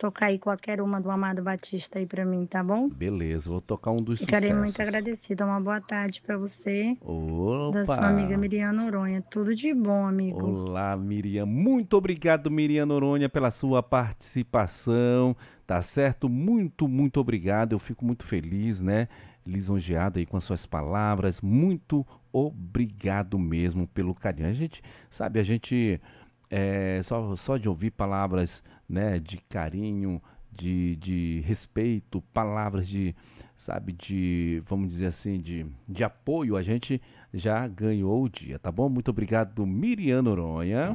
tocar aí qualquer uma do Amado Batista aí pra mim, tá bom? Beleza, vou tocar um dos Ficarei muito sucessos. agradecida. Uma boa tarde pra você, da sua amiga Opa! Miriam Noronha. Tudo de bom, amigo. Olá, Miriam. Muito obrigado, Miriam Noronha, pela sua participação. Tá certo? Muito, muito obrigado. Eu fico muito feliz, né? Lisonjeado aí com as suas palavras. Muito obrigado mesmo pelo carinho. Só de ouvir palavras, né, de carinho, de respeito, palavras vamos dizer assim, de apoio, a gente já ganhou o dia, tá bom? Muito obrigado, Miriam Noronha.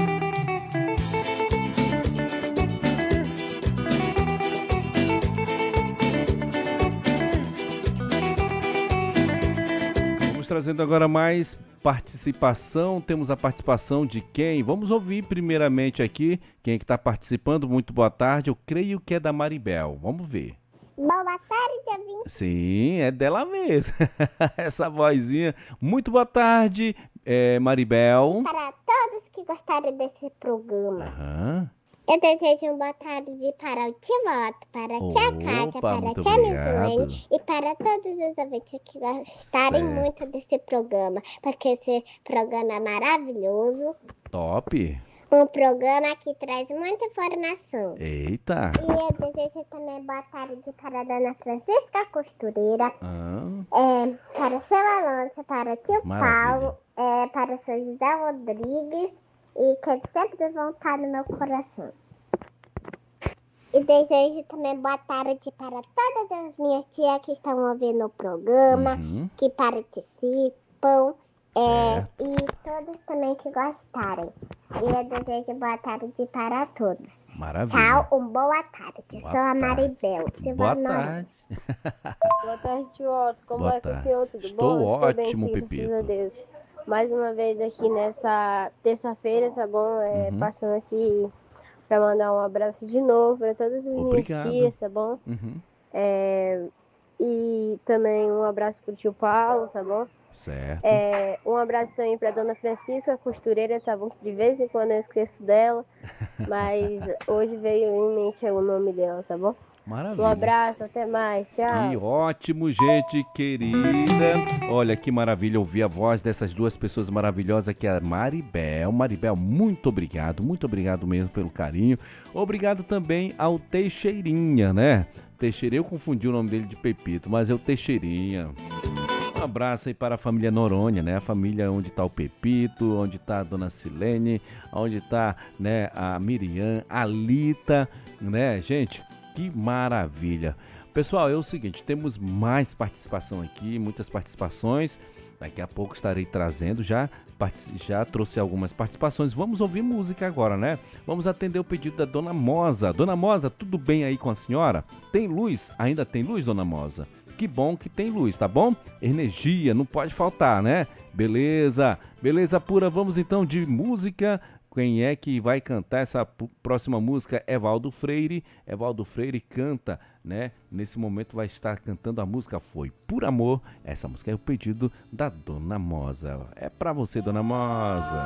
Vamos trazendo agora mais participação. Temos a participação de quem? Vamos ouvir primeiramente aqui quem é que está participando. Muito boa tarde. Eu creio que é da Maribel. Vamos ver. Boa tarde, ouvinte. Sim, é dela mesmo. Essa vozinha. Muito boa tarde, Maribel. Para todos que gostaram desse programa, Aham. eu desejo uma boa tarde para o tio Otto, para a tia Kátia, para a muito tia obrigado. Mislene e para todos os ouvintes que gostarem Certo. muito desse programa, porque esse programa é maravilhoso, Top. um programa que traz muita informação. Eita. E eu desejo também boa tarde para a dona Francisca Costureira, Ah, para o seu Alonso, para o tio Maravilha. Paulo, para o seu José Rodrigues, e que eles sempre vão estar no meu coração. E desejo também boa tarde para todas as minhas tias que estão ouvindo o programa, que participam, Certo. e todos também que gostarem. E eu desejo boa tarde para todos. Maravilha. Tchau, boa tarde. Boa Sou a tarde. Maribel Silva Boa Noronha. tarde. Boa tarde, tio Otto. Como Boa é com o tarde. senhor? Tudo Estou bom? ótimo, Estou bem, sim, Pepito. graças a Deus. Mais uma vez aqui nessa terça-feira, tá bom? Passando aqui para mandar um abraço de novo para todas as minhas Obrigado. tias, tá bom? Uhum. E também um abraço pro tio Paulo, tá bom? Certo. Um abraço também para dona Francisca Costureira, tá bom? Que de vez em quando eu esqueço dela, mas hoje veio em mente o nome dela, tá bom? Maravilha. Um abraço, até mais, tchau. Que ótimo, gente querida. Olha que maravilha ouvir a voz dessas duas pessoas maravilhosas que é a Maribel. Maribel, muito obrigado mesmo pelo carinho. Obrigado também ao Teixeirinha, né? Teixeira, eu confundi o nome dele de Pepito, mas é o Teixeirinha. Um abraço aí para a família Noronha, né? A família onde está o Pepito, onde está a dona Silene, onde está, né, a Miriam, a Lita, né, gente? Que maravilha. Pessoal, é o seguinte, temos mais participação aqui, muitas participações. Daqui a pouco estarei trazendo, já trouxe algumas participações. Vamos ouvir música agora, né? Vamos atender o pedido da Dona Moza. Dona Moza, tudo bem aí com a senhora? Tem luz? Ainda tem luz, Dona Moza? Que bom que tem luz, tá bom? Energia, não pode faltar, né? Beleza, beleza pura. Vamos então de música. Quem é que vai cantar essa próxima música? Evaldo Freire. Evaldo Freire canta, né? Nesse momento vai estar cantando a música Foi Por Amor. Essa música é o pedido da Dona Moza. É pra você, Dona Moza.